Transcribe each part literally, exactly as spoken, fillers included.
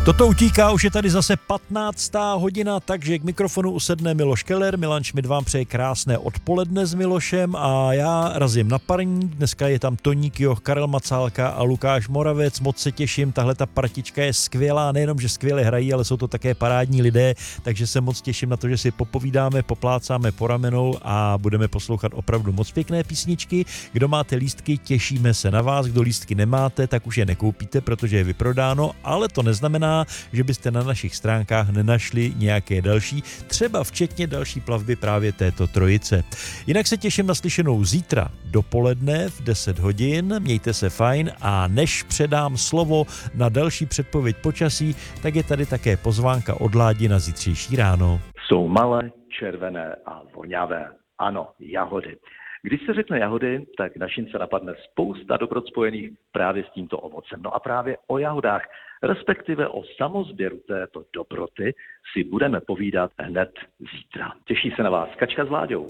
Toto utíká, už je tady zase patnáctá hodina, takže k mikrofonu usedne Miloš Keller. Milan Šmid vám přeje krásné odpoledne s Milošem a já razím na parník. Dneska je tam Toník Joch, Karel Macálka a Lukáš Moravec. Moc se těším, tahle ta partička je skvělá, nejenom, že skvěle hrají, ale jsou to také parádní lidé, takže se moc těším na to, že si popovídáme, poplácáme po ramenou a budeme poslouchat opravdu moc pěkné písničky. Kdo máte lístky, těšíme se na vás, kdo lístky nemáte, tak už je nekoupíte, protože je vyprodáno, ale to neznamená, že byste na našich stránkách nenašli nějaké další, třeba včetně další plavby právě této trojice. Jinak se těším na slyšenou zítra dopoledne v deset hodin, mějte se fajn a než předám slovo na další předpověď počasí, tak je tady také pozvánka od Ládi na zítřejší ráno. Jsou malé, červené a voňavé. Ano, jahody. Když se řekne jahody, tak našim se napadne spousta dobrot spojených právě s tímto ovocem. No a právě o jahodách, respektive o samozběru této dobroty, si budeme povídat hned zítra. Těší se na vás Kačka s Láďou.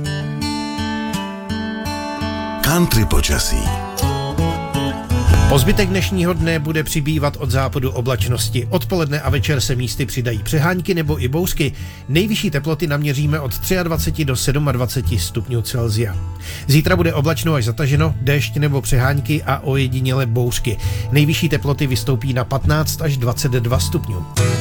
Country počasí. Po zbytek dnešního dne bude přibývat od západu oblačnosti. Odpoledne a večer se místy přidají přehánky nebo i bouřky. Nejvyšší teploty naměříme od dvacet tři do dvacet sedm stupňů Celsia. Zítra bude oblačno až zataženo, déšť nebo přehánky a ojediněle bouřky. Nejvyšší teploty vystoupí na patnáct až dvacet dva stupňů.